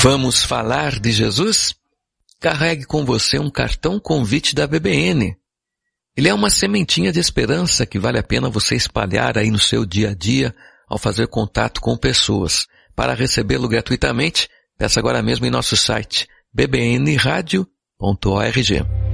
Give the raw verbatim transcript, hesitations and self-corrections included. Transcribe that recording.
Vamos falar de Jesus? Carregue com você um cartão convite da B B N. Ele é uma sementinha de esperança que vale a pena você espalhar aí no seu dia a dia ao fazer contato com pessoas. Para recebê-lo gratuitamente, peça agora mesmo em nosso site b b n radio ponto org.